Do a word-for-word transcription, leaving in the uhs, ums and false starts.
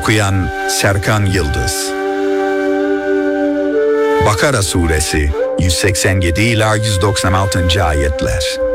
Okuyan Serkan Yıldız. Bakara Suresi yüz seksen yedi ila yüz doksan altıncı ayetler.